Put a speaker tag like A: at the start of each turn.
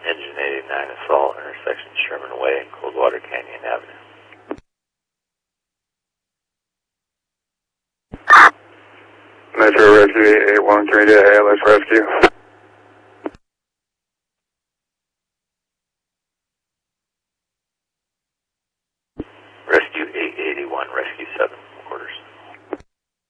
A: Engine 89 Assault, intersection Sherman Way and Coldwater Canyon Avenue.
B: Metro Rescue 8813 to ALS Rescue.
A: Rescue 881, Rescue 7.